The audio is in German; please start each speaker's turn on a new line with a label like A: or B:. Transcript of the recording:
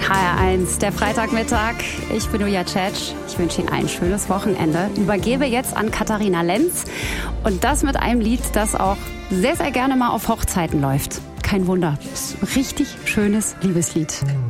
A: HR1, der Freitagmittag. Ich bin Julia Tschetsch. Ich wünsche Ihnen ein schönes Wochenende. Übergebe jetzt an Katharina Lenz. Und das mit einem Lied, das auch sehr, sehr gerne mal auf Hochzeiten läuft. Kein Wunder. Das ist ein richtig schönes Liebeslied.